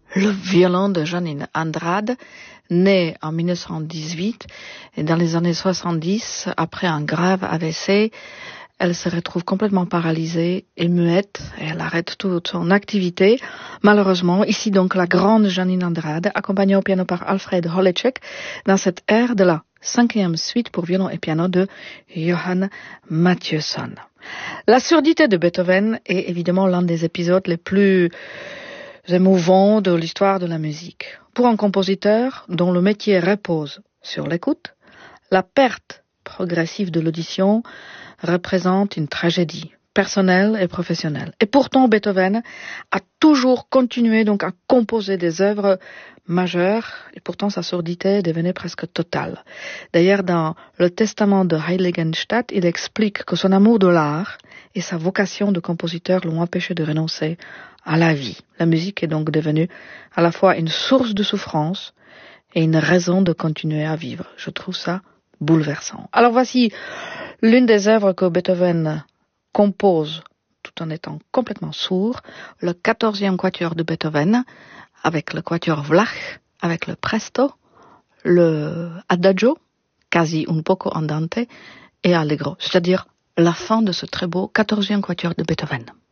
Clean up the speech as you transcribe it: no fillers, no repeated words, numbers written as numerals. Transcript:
Le violon de Janine Andrade, né en 1918 et dans les années 70, après un grave AVC, elle se retrouve complètement paralysée et muette et elle arrête toute son activité. Malheureusement, ici donc la grande Janine Andrade, accompagnée au piano par Alfred Holecek, dans cette ère de la 5e suite pour violon et piano de Johann Mathieuson. La surdité de Beethoven est évidemment l'un des épisodes les plus émouvants de l'histoire de la musique. Pour un compositeur dont le métier repose sur l'écoute, la perte progressive de l'audition représente une tragédie personnelle et professionnelle. Et pourtant, Beethoven a toujours continué donc à composer des œuvres majeures et pourtant sa surdité devenait presque totale. D'ailleurs, dans le testament de Heiligenstadt, il explique que son amour de l'art et sa vocation de compositeur l'ont empêché de renoncer à la vie. La musique est donc devenue à la fois une source de souffrance et une raison de continuer à vivre. Je trouve ça bouleversant. Alors voici l'une des œuvres que Beethoven compose tout en étant complètement sourd, le 14e quatuor de Beethoven, avec le quatuor Vlach, avec le presto, le adagio, quasi un poco andante, et allegro, c'est-à-dire la fin de ce très beau 14e quatuor de Beethoven.